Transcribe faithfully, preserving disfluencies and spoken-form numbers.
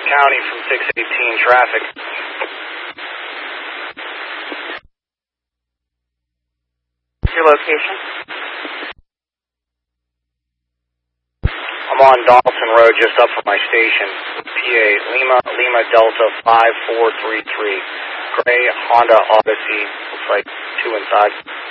County from six eighteen traffic. Your location? I'm on Donaldson Road, just up from my station. P A, Lima, Lima Delta five four three three. Gray Honda Odyssey, looks like two inside.